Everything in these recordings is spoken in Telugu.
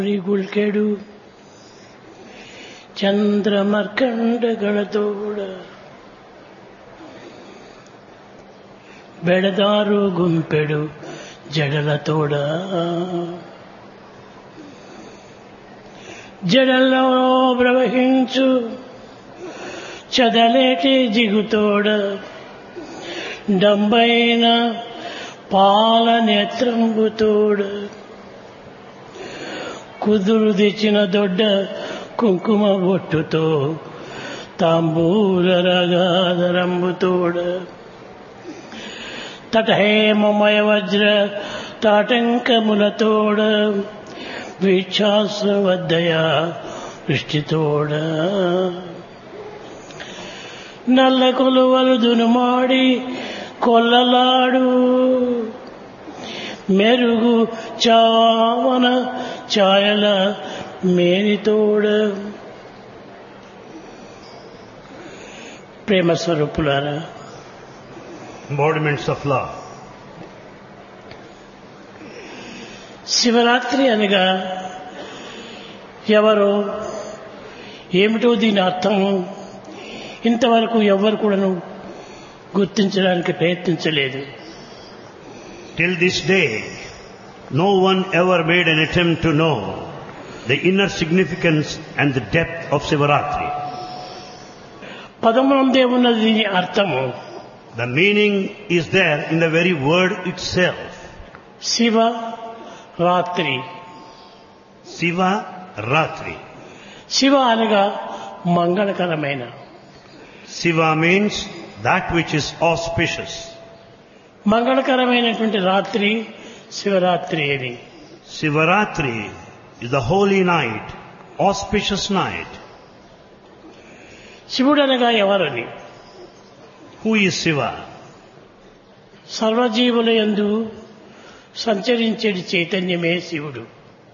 ಗುಲ್ಕೆಡು ಚಂದ್ರಮರ್ಕಂಡಗಳತೋಡ ಬೆಳೆದಾರು ಗುಂಪೆಡು జడలతోడ జడల్లో ప్రవహించు చదలేటి జిగుతోడ డంబైన పాల నేత్రంబుతోడ కుదురు తెచ్చిన దొడ్డ కుంకుమ బొట్టుతో తాంబూల రగాదరంబుతోడ తటహేమమయ వజ్ర తాటంకములతోడ వీక్షాశ్రవద్దయ దృష్టితోడ నల్ల కొలువలు దునుమాడి కొల్లలాడు మెరుగు చావన ఛాయల మేనితోడ ప్రేమ స్వరూపులారా, embodiments of love. శివరాత్రి అనగా ఎవరో ఏమిటో దీని అర్థం ఇంతవరకు ఎవ్వరు కూడాను గుర్తించడానికి ప్రయత్నించలేదు. Till this day, no one ever made an attempt to know the inner significance and the depth of Sivaratri. పదమునందే ఉన్నది దీని అర్థము. The meaning is there in the very word itself. Shiva రాత్రి. Siva Ratri. శివ అనగా మంగళకరమైన. Siva means that which is auspicious. మంగళకరమైనటువంటి రాత్రి శివరాత్రి అని. Sivaratri is the holy night, auspicious night. శివుడు అనగా ఎవరని? Who is Siva? సర్వజీవుల యందు సంచరించేటి చైతన్యమే శివుడు.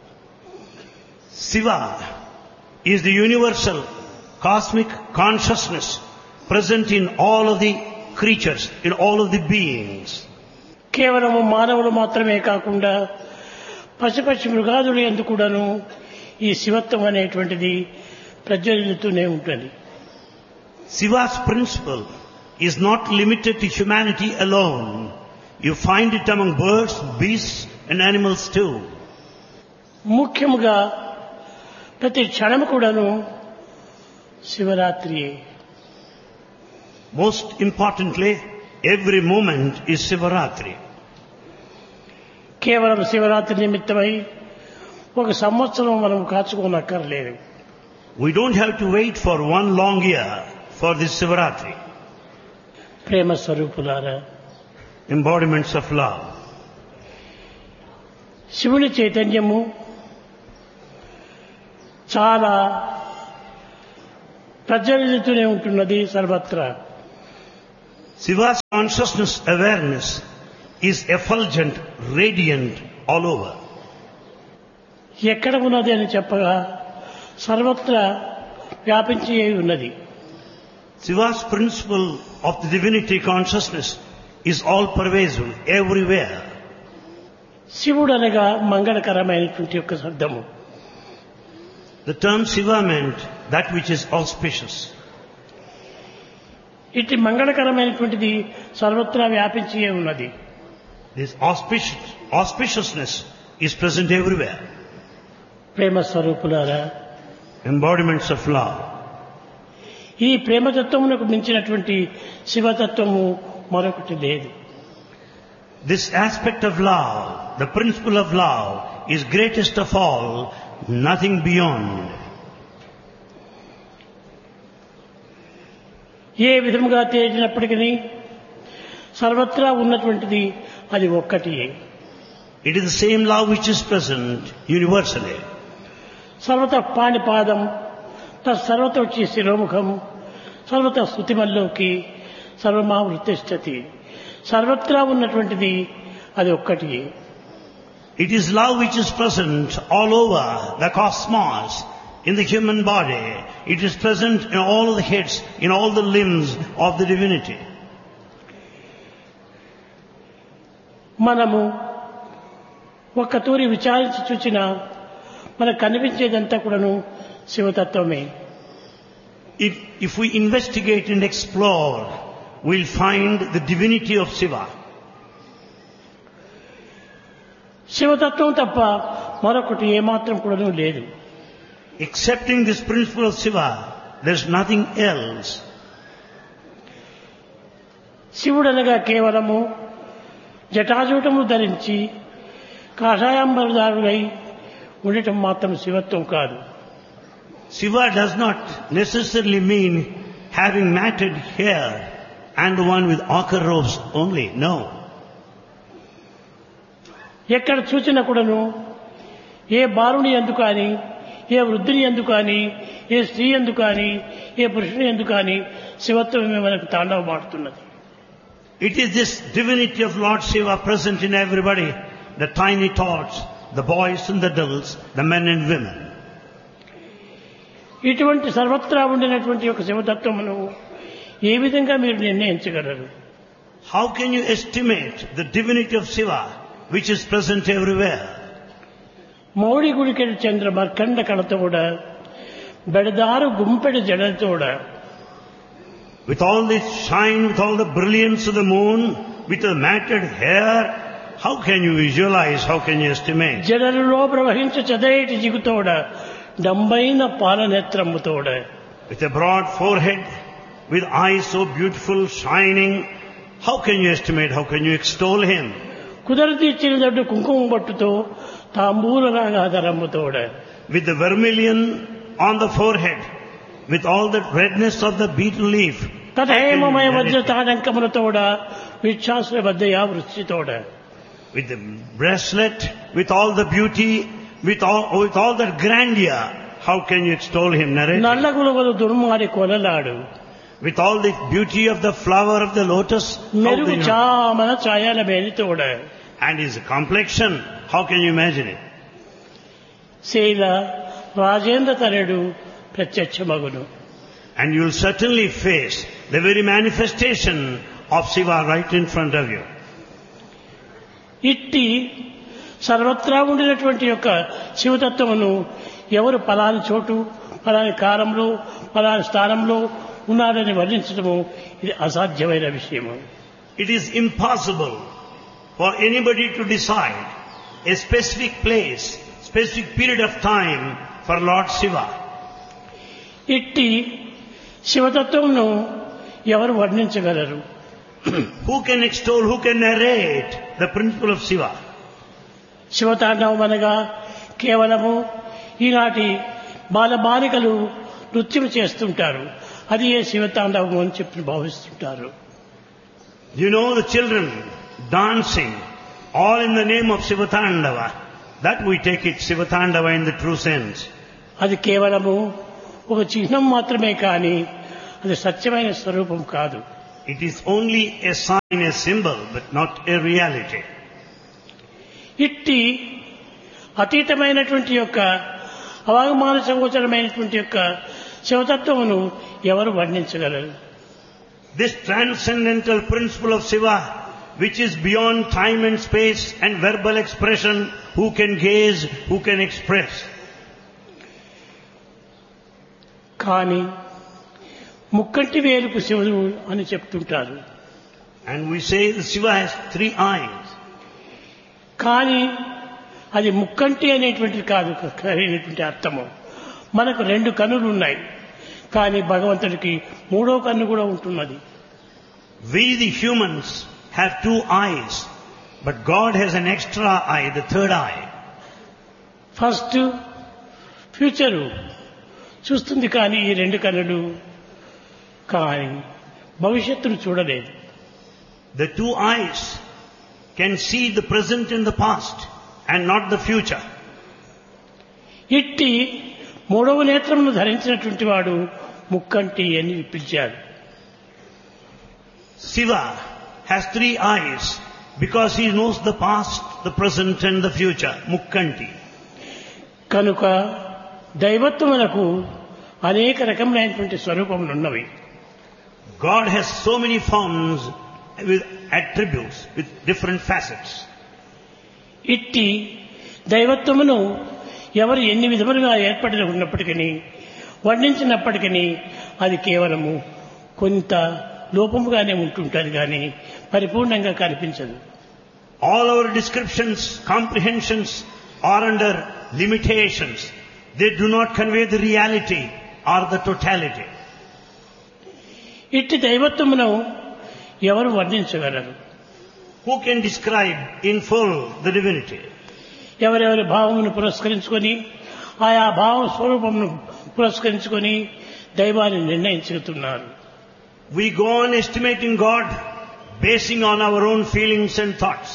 Siva is the universal cosmic consciousness present in all of the creatures, in all of the beings. కేవలము మానవులు మాత్రమే కాకుండా పశుపక్షి మృగాదుల యందు కూడాను ఈ శివత్వం అనేటువంటిది ప్రజ్వలిస్తూనే ఉంటుంది. Siva's principle is not limited to humanity alone. You find it among birds, beasts and animals too. ముఖ్యముగా ప్రతి క్షణము కూడాను శివరాత్రియే. Most importantly, every moment is Sivaratri. కేవలం శివరాత్రి నిమిత్తమై ఒక సంవత్సరం మనం కాచుకోనక్కర్లేదు. We don't have to wait for one long year for this Sivaratri. ప్రేమ స్వరూపులారా, Embodiments of love. శివుని చైతన్యము చాలా ప్రజ్వలితూనే ఉంటున్నది సర్వత్రా. Siva's consciousness awareness is effulgent, radiant all over. ఎక్కడ ఉన్నది అని చెప్పగా సర్వత్రా వ్యాపించి ఉన్నది. Siva's principle of the divinity consciousness is all pervasive, everywhere. శివుడు అనగా మంగళకరమైనటువంటి యొక్క శబ్దము. The term Siva meant that which is auspicious. ఇటు మంగళకరమైనటువంటిది సర్వత్రా వ్యాపించి ఉన్నది. This auspiciousness is present everywhere. ప్రేమ స్వరూపులారా, Embodiments of love. ఈ ప్రేమతత్వమునకు మించినటువంటి శివతత్వము మరొకటి లేదు. This aspect of love, the principle of love, is greatest of all, nothing beyond. ఏ విధముగా తేలినప్పటికీ సర్వత్రా ఉన్నటువంటిది అది ఒక్కటియే. It is the same love which is present universally. సర్వత పాణిపాదం తత్సర్వతోచి శిరోముఖం సర్వత స్తుతిమల్లోకి సర్వమావృతిష్టతి. సర్వత్రా ఉన్నటువంటిది అది ఒక్కటియే. It is love which is present all over the cosmos, in the human body. It is present in all the heads, in all the limbs of the divinity. మనము ఒక్క తూరి విచారించి చూచిన మనకు కనిపించేదంతా కూడాను శివతత్వమే. If we investigate and explore, we'll find the divinity of Shiva. శివతత్వం తప్ప మరొకటి ఏమాత్రం కూడాను లేదు. Accepting this principle of Shiva, there's nothing else. శివుడనగా కేవలము జటాజూటము ధరించి కాషాయాంబరదారులై ఉండటం మాత్రం శివత్వం కాదు. Shiva does not necessarily mean having matted hair and the one with ochre robes only. No. ఎక్కడ చూచినా కూడాను ఏ బాలుని యందు కానీ, ఏ వృద్ధుని యందు కానీ, ఏ స్త్రీ యందు కానీ, ఏ పురుషుని యందు కానీ శివత్వమే మనకు తాండవమాడుతున్నది. It is this divinity of Lord Shiva present in everybody, the tiny tots, the boys and the adults, the men and women. ఇటువంటి సర్వత్రా ఉండినటువంటి ఒక శివతత్వమును ఏ విధంగా మీరు నిర్ణయించగలరు? How can you estimate the divinity of Shiva which is present everywhere? మౌడి గుడికెడు Chandra మర్కండ కళతోడ బెడదారు గుంపెడు జడతోడ, With all this shine, with all the brilliance of the moon, with the matted hair, how can you visualize, how can you estimate? జడలలో ప్రవహించు చదరేటి జిగుతోడ డంబైన పాలనేత్రముతోడ, With a broad forehead, with eyes so beautiful, shining, how can you estimate, how can you extol him? కుదరతి ఇచ్చినట్టు కుంకుమ బొట్టుతో తాంబూల రాగాధరముతోడ, With the vermilion on the forehead, with all the redness of the beetle leaf, తథేమమయ Vajra తాడంకములతోడ విచ్ఛాసుల బద్దయా వృష్టితోడ, with the bracelet, with all the beauty, with all that grandeur, how can you extol him, narrate? నల్లగులుగలు దుర్మాడి కొలలాడు, With all the beauty of the flower of the lotus, how మెరుగు can you, చామన ఛాయల మేలితోడ, and his complexion, how can you imagine it? శైల రాజేంద్ర తనయుడు ప్రత్యక్షమగును. And you will certainly face the very manifestation of Shiva right in front of you. ఇట్టి సర్వత్రా ఉండినటువంటి యొక్క శివతత్వమును ఎవరు పలాని చోటు, పలాని కాలంలో, పలాని స్థానంలో ఉన్నాడని వర్ణించడము ఇది అసాధ్యమైన విషయము. It is impossible for anybody to decide a specific place, specific period of time for Lord Shiva. ఇట్టి శివతత్వమును ఎవరు వర్ణించగలరు? Who can extol, who can narrate the principle of Shiva? శివతాండవం అనగా కేవలము ఈనాటి బాలబాలికలు నృత్యం చేస్తుంటారు, అది ఏ శివతాండవం అని చెప్పి భావిస్తుంటారు. You know, the children dancing, all in the name of Shivatandava, that we take it Shivatandava in the true sense. అది కేవలము ఒక చిహ్నం మాత్రమే కానీ అది సత్యమైన స్వరూపం కాదు. It is only a sign, a symbol, but not a reality. ఇట్టి అతీతమైనటువంటి యొక్క అవగమాన సంగోచరమైనటువంటి యొక్క శివతత్వమును ఎవరు వర్ణించగలరు? This transcendental principle of Shiva, which is beyond time and space and verbal expression, who can gaze, who can express? కానీ ముక్కంటి వేలుపు శివుడు అని చెప్తుంటారు. And we say that Shiva has 3 eyes. కానీ అది ముక్కంటి అనేటువంటిది కాదు సరైనటువంటి అర్థము. మనకు 2 కన్నులు ఉన్నాయి, కానీ భగవంతుడికి 3వ కన్ను కూడా ఉంటున్నది. We the humans have 2 eyes, but God has an extra eye, the 3rd eye. First future చూస్తుంది కానీ ఈ 2 కన్నులు, కానీ భవిష్యత్తును చూడలేదు. The 2 eyes can see the present and the past and not the future. ఇట్టి 3వ నేత్రమును ధరించినటువంటి వాడు ముక్కంటి అని పిలిచాడు. Shiva has 3 eyes because he knows the past, the present and the future. Mukkanti. కనుక దైవత్వమునకు అనేక రకములైనటువంటి స్వరూపములు ఉన్నవి. God has so many forms with attributes, with different facets. ఇట్టి దైవత్వమును ఎవరు ఎన్ని విధములుగా ఏర్పడి ఉన్నప్పటికీ వర్ణించినప్పటికీ అది కేవలము కొంత లోపముగానే ఉంటుంటుంది కానీ పరిపూర్ణంగా కనిపించదు. All our descriptions, comprehensions are under limitations. They do not convey the reality or the totality. ఇట్టి దైవత్వమును ఎవరు వర్ణించగలరు? Who can describe in full the divinity? ఎవరెవరి భావమును పురస్కరించుకొని ఆయా భావ స్వరూపమును పురస్కరించుకొని దైవాన్ని నిర్ణయించుతున్నారు. We go on estimating God basing on our own feelings and thoughts.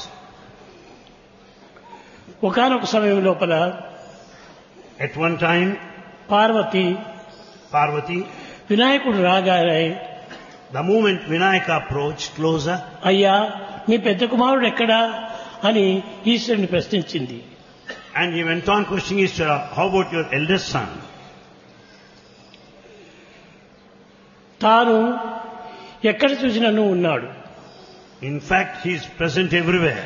ఒకానొక సమయం లోపల At one time, పార్వతి వినాయకుడు రాగానే the moment Vinayaka approached closer, అయ్యా మీ పెద్ద కుమారుడు ఎక్కడా అని ఈశ్వరుని ప్రశ్నించింది. and he went on questioning Ishvara, how about your eldest son? తాను ఎక్కడ చూసినను ఉన్నాడు. In fact, he is present everywhere.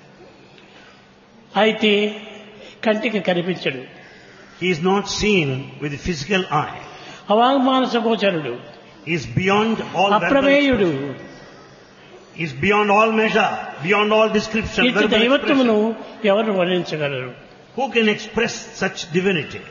అయితే కంటికి కనిపించడు. He is not seen with the physical eye. అవాంగ్మానస గోచరుడు, He is beyond all అప్రమేయుడు. He is beyond all measure, beyond all description. ఇట్టి verbal దైవత్వమును expression. ఎవరు వర్ణించగలరు? Who can express such divinity?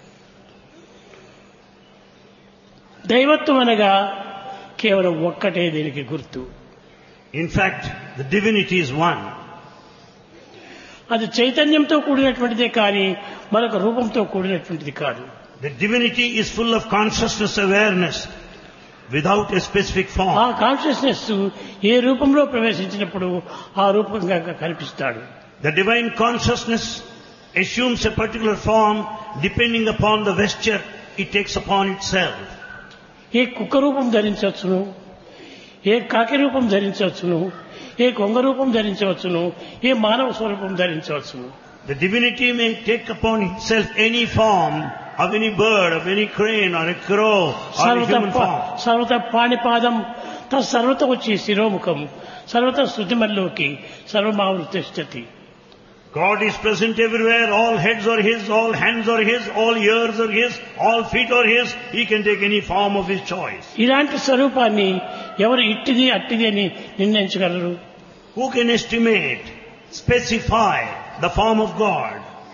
దైవత్వం అనగా కేవలం ఒక్కటే దీనికి గుర్తు. In fact, the divinity is one. అది చైతన్యంతో కూడినటువంటిదే కానీ మరొక రూపంతో కూడినటువంటిది కాదు. The divinity is full of consciousness awareness without a specific ఆ form. కాన్షియస్నెస్ ఏ రూపంలో ప్రవేశించినప్పుడు ఆ రూపంగా కనిపిస్తాడు. The divine consciousness assumes a particular form depending upon the vesture it takes upon itself. ఏ కుక్క రూపం ధరించవచ్చును, ఏ కాకి రూపం ధరించవచ్చును, ఏ కొంగ రూపం ధరించవచ్చును, ఏ మానవ స్వరూపం ధరించవచ్చును. The divinity may take upon itself any form of any bird, of any crane or a crow or a human form. సర్వత పాణిపాదం తత్సర్వత వచ్చి శిరోముఖం సర్వత శృతిమల్లోకి సర్వమావృతిష్టతి. God is present everywhere. All heads are His, all hands are His, all ears are His, all feet are His. He can take any form of His choice. ఇలాంటి స్వరూపాన్ని ఎవరు ఇట్టిది అట్టిది అని నిర్ణయించగలరు? Who can estimate, specify the form of God?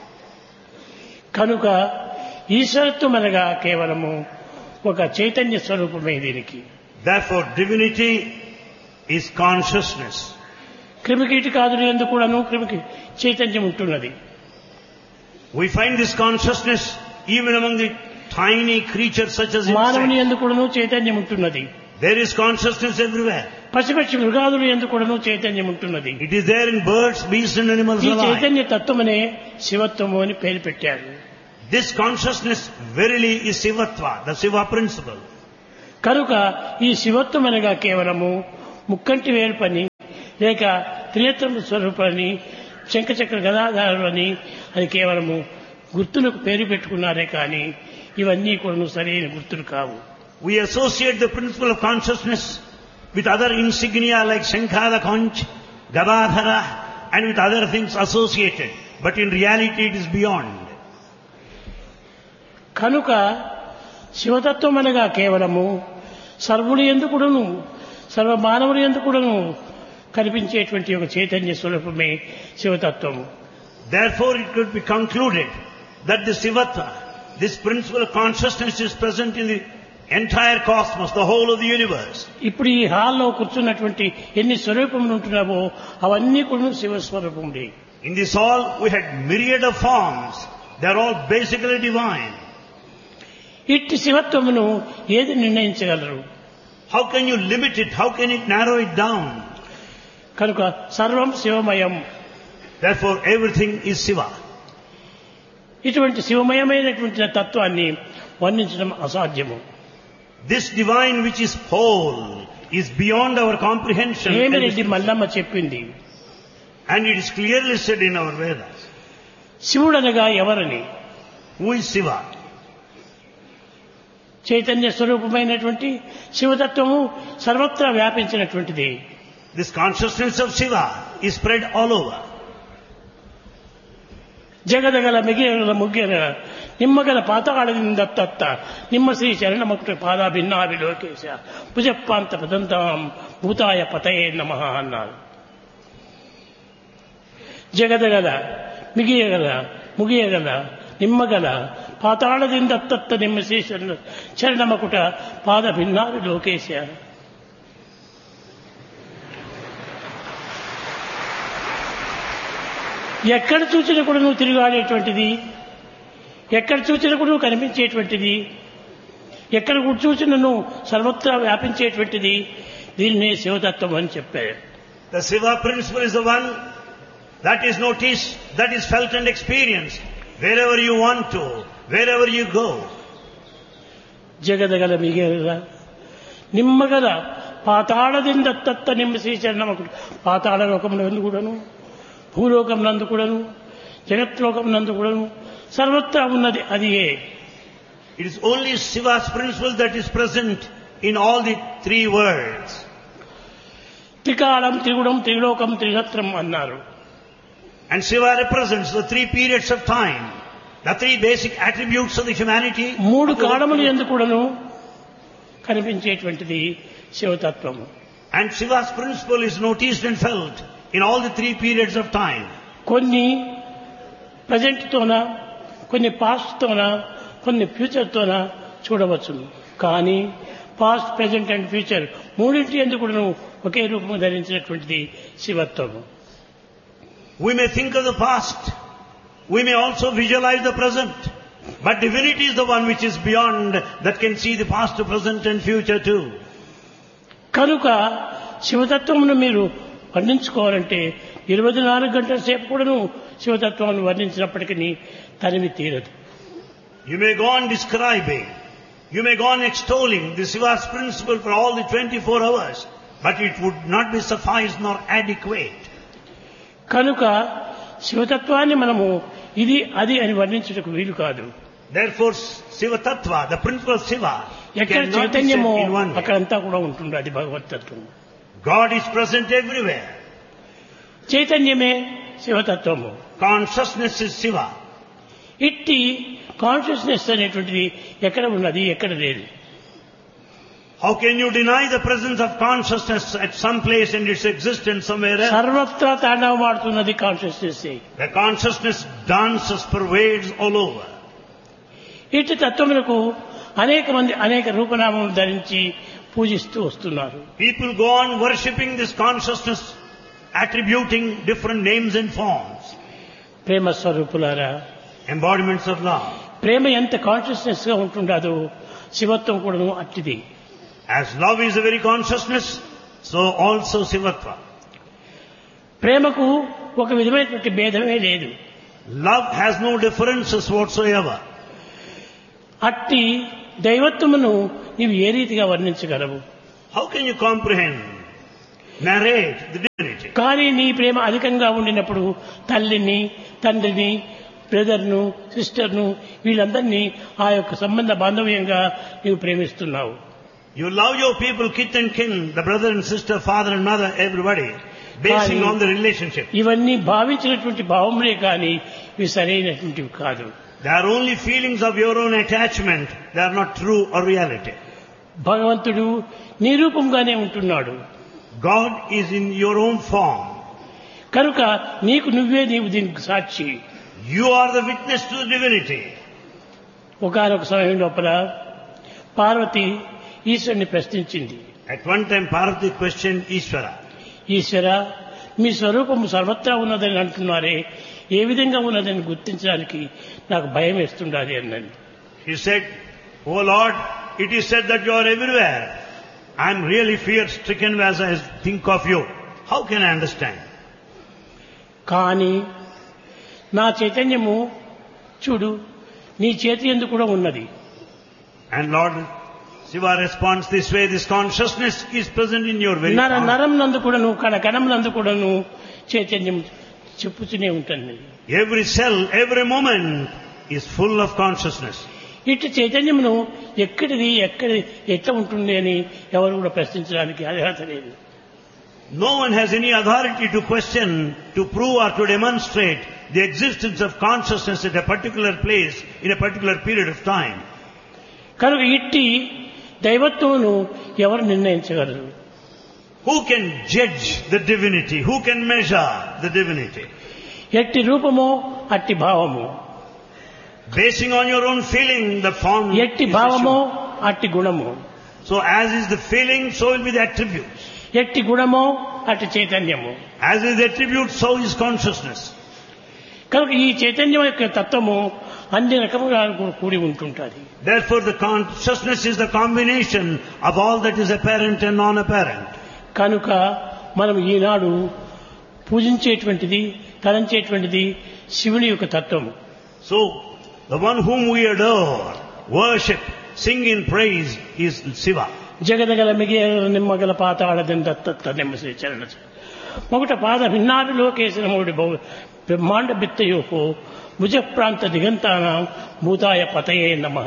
కనుక ఈశ్వరత్వం అనగా కేవలము ఒక చైతన్య స్వరూపమే దీనికి. Therefore, divinity is consciousness. క్రిమికీటకాదులు ఎందుకు కూడాను క్రిమికి చైతన్యం ఉంటున్నది. We find this consciousness even among the tiny creatures such as మానవుని insects. ఎందుకు కూడాను చైతన్యం ఉంటున్నది. There is consciousness everywhere. పశుపక్షి మృగాదులు ఎందుకు కూడాను చైతన్యం ఉంటున్నది. It is there in birds, beasts and animals ఈ alike. చైతన్య తత్వమనే శివత్వము అని పేరు పెట్టారు. This consciousness verily is Sivatva, the Siva principle. కనుక ఈ శివత్వం అనగా కేవలము ముక్కంటి వేరు పని లేక త్రినేత్రం స్వరూపాన్ని శంఖచక్ర గదాధారులు అని అది కేవలము గుర్తులకు పేరు పెట్టుకున్నారే కానీ ఇవన్నీ కూడా సరైన గుర్తులు కావు. We associate the principle of consciousness with other insignia like Shankara Conch, Gadadhara and with other things associated. But in reality it is beyond. కనుక శివతత్వం అనగా కేవలము సర్వులు ఎందుకుడును సర్వ మానవులు ఎందుకుడును కనిపించేటువంటి ఒక చైతన్య స్వరూపమే శివతత్వము. Therefore it could be concluded that the Sivatva, this principle of consciousness is present in the entire cosmos, the whole of the universe. ఇప్పుడు ఈ హాల్లో కూర్చున్నటువంటి ఎన్ని స్వరూపములు ఉంటున్నావో అవన్నీ కూడా శివస్వరూపములే. In this hall we had myriad of forms. They are all basically divine. ఇట్టి శివత్వమును ఏది నిర్ణయించగలరు? How can you limit it? How can it narrow it down? కనుక సర్వం శివమయం. Therefore everything is Siva. ఇటువంటి శివమయమైనటువంటి తత్వాన్ని వర్ణించడం అసాధ్యము. This divine which is whole is beyond our comprehension. హేమిరెడ్డి Mallamma చెప్పింది. And it is clearly said in our Vedas. శివుడనగా ఎవరని? Who is Siva? చైతన్య స్వరూపమైనటువంటి శివతత్వము సర్వత్రా వ్యాపించినటువంటిది. This consciousness of Shiva is spread all over. ಜಗದಗಲ ಮಿಗಿಯಗಲ ಮುಗಿಯಗಲ ನಿಮ್ಮಗಲ ಪಾತಾಳದಿಂದ ತತ್ತ ನಿಮ್ಮ ಶ್ರೀ ಶರಣಮಕುಟ ಪಾದ ಭಿನ್ನಾಭಿಲೋಕೇಶ ಭುಜಪ್ಪಾಂತ ಪದಂತಾಂ ಭೂತಾಯ ಪತಯೇ ನಮಃ అన్నారు. ಜಗದಗಲ ಮಿಗಿಯಗಲ ಮುಗಿಯಗಲ ನಿಮ್ಮಗಲ ಪಾತಾಳದಿಂದ ತತ್ತ ನಿಮ್ಮ ಶ್ರೀ ಶರಣಮಕುಟ ಪಾದ ಭಿನ್ನಾಭಿಲೋಕೇಶ. ఎక్కడ చూసినా కూడా నువ్వు తిరిగాడేటువంటిది, ఎక్కడ చూసినా కూడా నువ్వు కనిపించేటువంటిది, ఎక్కడ చూసినా నువ్వు సర్వత్రా వ్యాపించేటువంటిది, దీన్నే శివతత్వం అని చెప్పారు. The Shiva principle is the one that is noticed, that is felt and experienced wherever you want to, wherever you go. జగదగల మిగల Nimmagala పాతాళದಿಂದ తత్త నిమ్మ శ్రీచరణమకుడు. పాతాళ లోకమునందు కూడాను, భూలోకం నందు కూడాను, జగత్లోకం నందు కూడాను సర్వత్రా ఉన్నది అది. It is only Shiva's principle that is present in all the three worlds. త్రికాలం త్రిగుణం త్రిలోకం త్రిగత్రం అన్నారు. And Shiva represents the three periods of time, the three basic attributes of the humanity. మూడు కాలములు యందు కూడాను కనిపించేటువంటిది శివతత్వము. And Shiva's principle is noticed and felt in all the three periods of time. కొన్ని ప్రజెంట్ తోన, కొన్ని పాస్ట్ తోన, కొన్ని ఫ్యూచర్ తోన చూడవచ్చును. కానీ పాస్ట్, ప్రెజెంట్ అండ్ ఫ్యూచర్ మూడింటి ఎందుకు కూడాను ఒకే రూపము ధరించినటువంటిది శివత్వము. We may think of the past, we may also visualize the present, but divinity is the one which is beyond, that can see the past, present and future too. కనుక శివతత్వమును మీరు వర్ణించుకోవాలంటే 24 గంటల సేపు కూడాను శివతత్వాన్ని వర్ణించినప్పటికీ తనివి తీరదు. You may go on describing, you may go on extolling the Shiva's principle for all the 24 hours, but it would not be suffice nor adequate. కనుక శివతత్వాన్ని మనము ఇది అది అని వర్ణించుటకు వీలు కాదు. Therefore Shiva Tattva, the principle of Shiva, ఎక్కడ cannot be said చైతన్యమో in one way. అక్కడంతా కూడా ఉంటుంది, అది భగవతత్వం. God is present everywhere. చైతన్యమే శివతత్వము. Consciousness is Shiva. ఇట్టి కాన్షియస్నెస్ అనేటువంటిది ఎక్కడ ఉన్నది, ఎక్కడ లేదు. How can you deny the presence of consciousness at some place and its existence somewhere else? సర్వత్రా తాండవమాడుతున్నది consciousness. The consciousness dances, pervades all over. ఇట్టి తత్వములకు అనేక మంది అనేక రూపనామములు ధరించి పూజిస్తూ వస్తున్నారు. People go on worshipping this consciousness, attributing different names and forms. ప్రేమ స్వరూపులారా, Embodiments of love. ప్రేమ ఎంత కాన్షియస్నెస్ గా ఉంటుండదో శివత్వం కూడాను అట్టిది. As love is a very consciousness, so also Shivatva. ప్రేమకు ఒక విధమైనటువంటి భేదమే లేదు. Love has no differences whatsoever. అట్టి దైవత్వమును నీవు ఏ రీతిగా వర్ణించగలవు? How can you comprehend, narrate the divinity? కానీ నీ ప్రేమ అధికంగా ఉండినప్పుడు తల్లిని, తండ్రిని, బ్రదర్ను, సిస్టర్ను వీళ్ళందరినీ ఆ యొక్క సంబంధ బాంధవ్యంగా నీవు ప్రేమిస్తున్నావు. You love your people, kith and kin, the brother and sister, father and mother, everybody, basing on the relationship. ఇవన్నీ భావించినటువంటి భావములే కానీ ఇవి సరైనటువంటివి కాదు. They are only feelings of your own attachment. They are not true or reality. భగవంతుడు నీ రూపంగానే ఉంటున్నాడు. God is in your own form. కనుక నీకు నీవు దీనికి సాక్షి. You are the witness to the divinity. ఒకానొక సమయం లోపల పార్వతి ఈశ్వరుని ప్రశ్నించింది. At one time Parvati questioned Ishvara. ఈశ్వర, మీ స్వరూపము సర్వత్రా ఉన్నదని అంటున్నారే, ఏ విధంగా ఉన్నదని గుర్తించడానికి నాకు భయం వేస్తుండాలి అన్నది. He said, "Oh Lord, it is said that you are everywhere. I am really fear-stricken as I think of you. How can I understand?" కానీ నా చైతన్యము చూడు నీ చేతి యందు కూడా ఉన్నది. And Lord Shiva responds this way, this consciousness is present in your very palm. నరం నందు కూడాను, కణం నందు కూడాను చైతన్యం చెప్పుతూనే ఉంటుంది. Every cell, every moment is full of consciousness. ఇటు చైతన్యమును ఎట్లా ఉంటుంది అని ఎవరు కూడా ప్రశ్నించడానికి అర్హత లేదు. No one has any authority to question, to prove or to demonstrate the existence of consciousness at a particular place in a particular period of time. కనుక ఇట్టి దైవత్వమును ఎవరు నిర్ణయించగలరు? Who can judge the divinity? Who can measure the divinity? ఎట్టి రూపమో అట్టి భావము, Basing on your own feeling, the form ఎట్టి is భావమో assumed. అట్టి గుణము, So as is the feeling, so will be the attributes. ఎట్టి గుణమో అట్టి చైతన్యము. As is the attribute, so is consciousness. కనుక ఈ చైతన్యం యొక్క తత్వము అన్ని రకముగా కూడి ఉంటుంటుంది. Therefore the consciousness is the combination of all that is apparent and non-apparent. కనుక మనం ఈనాడు పూజించేటువంటిది, తలంచేటువంటిది శివుని యొక్క తత్వము. So the one whom we adore, worship, sing in praise is Shiva. జగదగల మిగిల Nimmagala పాతాళదం దత్త నిమ్మ శ్రీ చరణ మొగట పాద భిన్నాడు లోకేశన మూడి బ్రహ్మాండ బిత్తయోహో భుజ ప్రాంత దిగంతానం భూతాయ పతయే నమః.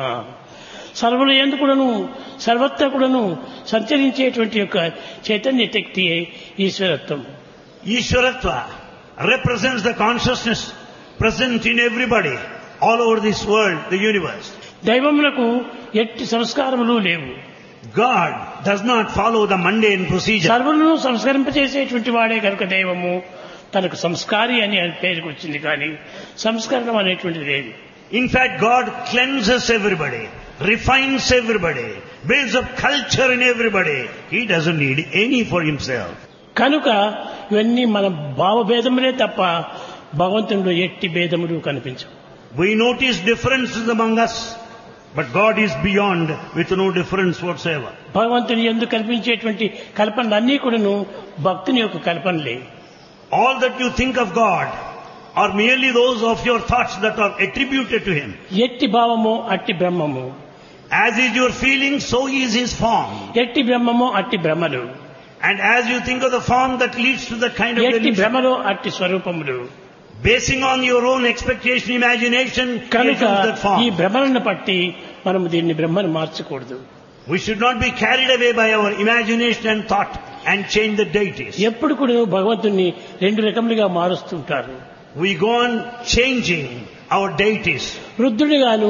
సర్వుల ఎందుకుడను సర్వత్ర కూడాను సంచరించేటువంటి యొక్క Chaitanya శక్తియే ఈశ్వరత్వం. Ishwaratva represents the consciousness present in everybody, all over this world, the universe. దైవములకు ఎట్టి సంస్కారములు లేవు. God does not follow the mundane procedure. సర్వులను సంస్కరింపచేసేటువంటి వాడే కనుక దైవము తనకు సంస్కారి అని పేరుకు వచ్చింది, కానీ సంస్కరణం అనేటువంటిది లేదు. In fact, God cleanses everybody, refines everybody, builds up culture in everybody. He doesn't need any for himself. కనుక ఇవన్నీ మన భావభేదములే తప్ప భగవంతునిలో ఎట్టి భేదములు కనిపించవు. We notice differences among us, but God is beyond with no difference whatsoever. భగవంతుని యందు కల్పించేటువంటి కల్పనలన్నీ కూడాను భక్తుని యొక్క కల్పనలే. All that you think of God are merely those of your thoughts that are attributed to Him. ఎట్టి భావము అట్టి బ్రహ్మము, As is your feeling, so is His form. ఎట్టి బ్రహ్మము అట్టి భ్రమలు, And as you think of the form that leads to the kind of ఎట్టి delusion, భ్రమలు అట్టి స్వరూపములు. basing on your own expectation, imagination, you కనుక choose that ఈ form. భ్రమలను పట్టి మనము దీన్ని బ్రహ్మను మార్చకూడదు. We should not be carried away by our imagination and thought and change the deities. ఎప్పుడు కూడా భగవంతుణ్ణి రెండు రకములుగా మారుస్తుంటారు. We go on changing our deities. రుద్రుడిగాను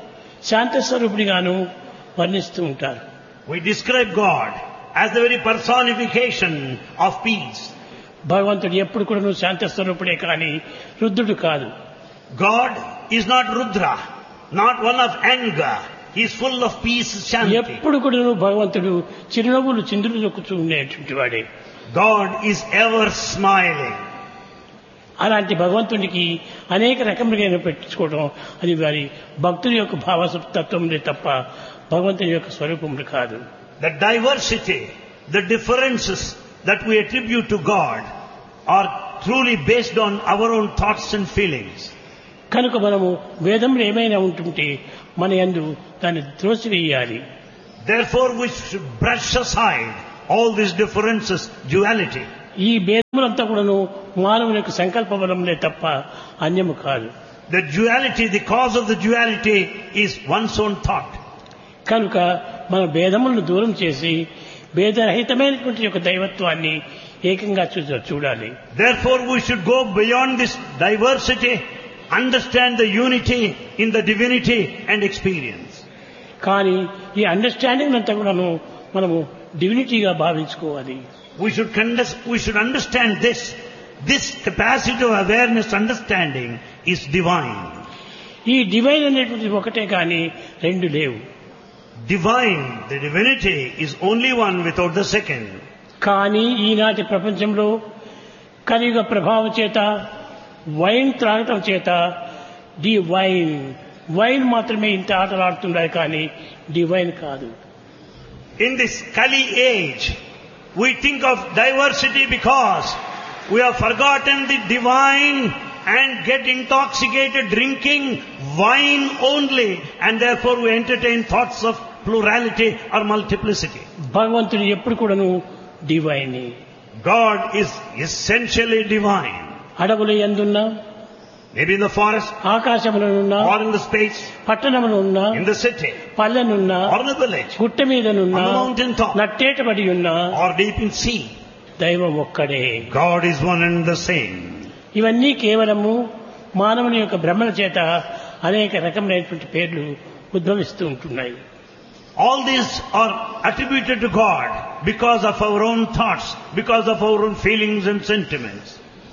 శాంతస్వరూపుడిగాను వర్ణిస్తూ ఉంటారు. We describe God as the very personification of peace. భగవంతుడు ఎప్పుడు కూడా శాంతస్వరూపుడే కానీ రుద్రుడు కాదు. God is not Rudra, not one of anger. He is full of peace, shanti. ఎప్పుడు కూడా భగవంతుడు చిరునవ్వులు చిందులు నొక్కుతూ ఉండేటువంటి వాడే. God is ever smiling. అలాంటి భగవంతునికి అనేక రకములుగా పెట్టించుకోవడం అది వారి భక్తుల యొక్క భావతత్వములే తప్ప భగవంతుని యొక్క స్వరూపములు కాదు. The diversity, the differences that we attribute to God are truly based on our own thoughts and feelings. కనుక మనము వేదములు ఏమైనా ఉంటుంటే మన యందు దాన్ని త్రోసివేయాలి. Therefore we should brush aside all these differences, duality. ఈ భేదములంతా కూడాను మానవుని యొక్క సంకల్ప బలములే తప్ప అన్యము కాదు. The duality, the cause of the duality is one's own thought. కనుక మన భేదములను దూరం చేసి భేదరహితమైనటువంటి యొక్క దైవత్వాన్ని ఏకంగా చూడాలి. Therefore we should go beyond this diversity, understand the unity in the divinity and experience. కానీ ఈ అండర్స్టాండింగ్ అంతా కూడాను మనము డివినిటీగా భావించుకోవాలి. We should understand this capacity of awareness, understanding is divine. ఈ డివైన్ అనేటువంటిది ఒకటే కానీ రెండు లేవు. Divine, the divinity is only one without the second. కానీ ఈనాటి ప్రపంచంలో కలియుగ ప్రభావం చేత వైన్ త్రాగటం చేత వైన్ మాత్రమే ఇంత ఆటలాడుతున్నాయి కానీ డివైన్ కాదు. In this Kali age, we think of diversity because we have forgotten the divine and get intoxicated drinking wine only, and therefore we entertain thoughts of plurality or multiplicity. భగవంతుడు ఎప్పుడు కూడాను divine. God is essentially divine. అడవుల యందున్నా, Maybe in the forest, ఆకాశములనున్నా, or in the space, పట్టణమునున్నా, in the city, పల్లెనున్నా, or in the village, గుట్ట మీదనున్నా, on the mountain top, నట్టేటబడి ఉన్నా, or deep in sea. దైవం ఒక్కడే. God is one and the same. ఇవన్నీ కేవలము మానవుని యొక్క భ్రమల చేత అనేక రకములైనటువంటి పేర్లు ఉద్భవిస్తూ ఉంటున్నాయి. All these are attributed to God because of our own thoughts, because of our own feelings and sentiments.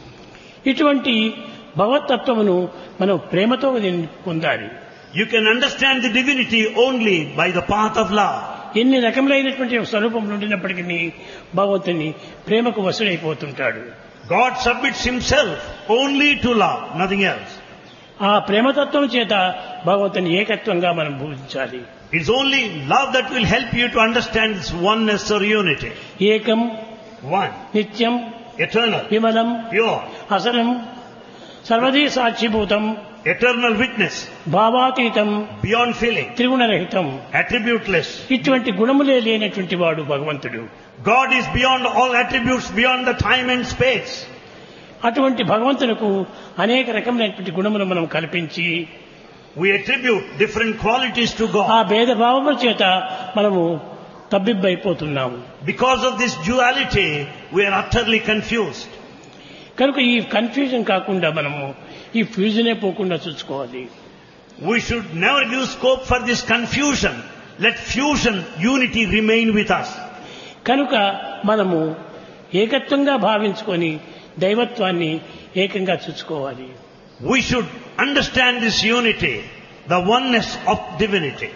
ఇటువంటి భగవత్తత్వమును మనం ప్రేమతో పొందాలి. You can understand the divinity only by the path of love. ఎన్ని రకములైనటువంటి స్వరూపములు ఉండినప్పటికీ భగవంతుని ప్రేమకు వశుడైపోతుంటాడు. God submits himself only to love, nothing else. ఆ ప్రేమతత్వం చేత భగవంతుని ఏకత్వంగా మనం పూజించాలి. It's only love that will help you to understand this oneness or unity. ఏకం, One, నిత్యం, eternal, విమలం, pure, అసలం, సర్వదీ సాక్షిభూతం, eternal witness, భావాతీతం, beyond feeling, త్రిగుణరహితం. attributeless. ఇటువంటి గుణములే లేనటువంటి వాడు భగవంతుడు. God is beyond all attributes, beyond the time and space. అటువంటి భగవంతునకు అనేక రకములైనటువంటి గుణములు మనం కల్పించి We attribute different qualities to ఆ God. భేదభావముల చేత మనము తబ్బిబ్బైపోతున్నాము. Because of this duality, we are utterly confused. కనుక ఈ కన్ఫ్యూజన్ కాకుండా మనము ఈ ఫ్యూజనే పోకుండా చూసుకోవాలి. We should never give scope for this confusion. Let fusion, unity remain with us. కనుక మనము ఏకత్వంగా భావించుకొని దైవత్వాన్ని ఏకంగా చూసుకోవాలి. We should understand this unity, the oneness of divinity.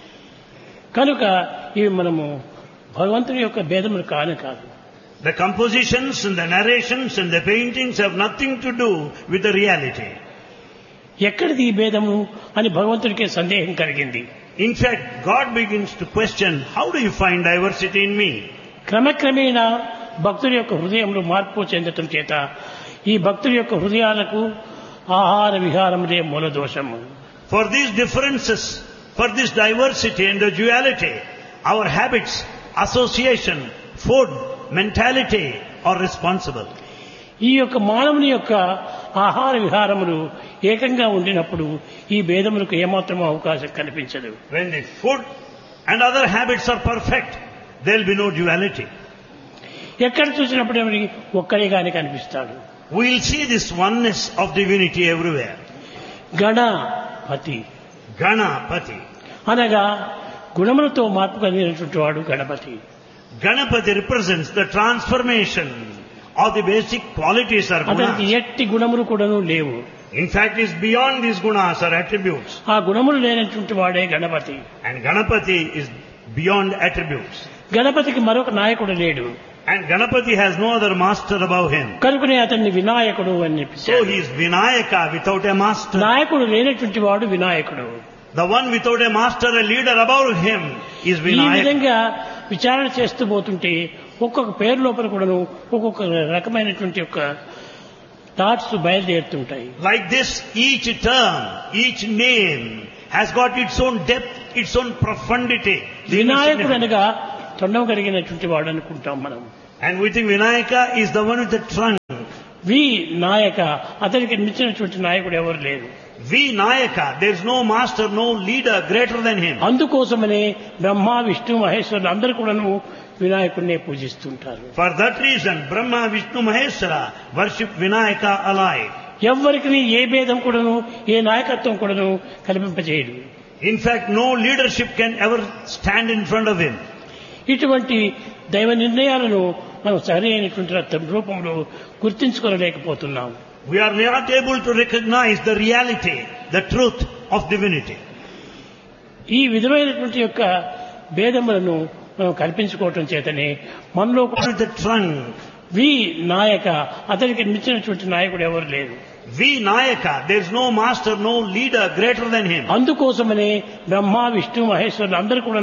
కనుక ఇవి మనము భగవంతుని యొక్క భేదములు కాదు. The compositions and the narrations and the paintings have nothing to do with the reality. ఎక్కడిది ఈ భేదము అని భగవంతుడికి సందేహం కలిగింది. In fact, God begins to question, how do you find diversity in me? క్రమక్రమేణా భక్తుడి యొక్క హృదయంలో మార్పు చెందటం చేత ఈ భక్తుడి యొక్క హృదయాలకు ఆహార విహారములే మూల దోషము. For these differences, for this diversity and the duality, our habits, association, food, mentality are responsible. ఈ యొక్క మానవుని యొక్క ఆహార విహారములు ఏకంగా ఉండినప్పుడు ఈ భేదములకు ఏమాత్రం అవకాశం కనిపించదు. When the food and other habits are perfect, there will be no duality. ఎక్కడ చూసినప్పుడు ఒక్కడిగానే కనిపిస్తాడు. We will see this oneness of divinity everywhere. Ganapati Ganapati. అనగా గుణములతో మార్పు కలిగినటువంటి వాడు Ganapati. Ganapati represents the transformation of the basic qualities or అతనికి gunas. ఎట్టి గుణములు కూడాను లేవు. In fact, is beyond these gunas or attributes. ఆ గుణములు లేనటువంటి వాడే Ganapati. And Ganapati is beyond attributes. గణపతికి మరొక నాయకుడు లేడు. And Ganapati has no other master above him. కనుకనే అతన్ని వినాయకుడు అని So చెప్పారు. he is Vinayaka without a master. నాయకుడు లేనటువంటి వాడు వినాయకుడు. The one without a master, a leader above him is ఈ Vinayaka. విధంగా విచారణ చేస్తూ పోతుంటే ఒక్కొక్క పేరు లోపల కూడాను ఒక్కొక్క రకమైనటువంటి యొక్క thoughts బయలుదేరుతుంటాయి. Like this, each term, each name has got its own depth, its own profundity. వినాయకుడు అనగా తొండం కలిగినటువంటి వాడు అనుకుంటాం మనం. And we think Vinayaka is the one with the trunk. నాయక అతనికి మించినటువంటి నాయకుడు ఎవరు లేరు. Vinayaka, there is no master, no leader greater than him. అందుకోసమనే బ్రహ్మ, విష్ణు, మహేశ్వరులు అందరూ కూడాను వినాయకుడినే పూజిస్తుంటారు. For that reason, Brahma, Vishnu, Maheshwara worship Vinayaka alike. ఎవ్వరికి ఏ భేదం కూడాను ఏ నాయకత్వం కూడాను కల్పింపజేయడు. In fact, no leadership can ever stand in front of him. ఇటువంటి దైవ నిర్ణయాలను మనం సరైనటువంటి రూపంలో గుర్తించుకోలేకపోతున్నాం. We are not able to recognize the reality, the truth of divinity. ఈ విధమైనటువంటి యొక్క భేదములను మనం కల్పించుకోవటం చేతనే మనలో కూడా With the trunk, నాయక అతనికి మించినటువంటి నాయకుడు ఎవరు లేరు. Vinayaka, there is no master, no leader greater than him. అందుకోసమనే బ్రహ్మ, విష్ణు, మహేశ్వరులు అందరూ కూడా